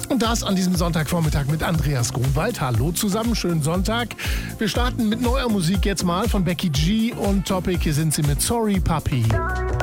Und das an diesem Sonntagvormittag mit Andreas Grunwald. Hallo zusammen, schönen Sonntag. Wir starten mit neuer Musik jetzt mal von Becky G und Topic. Hier sind sie mit Sorry Puppy.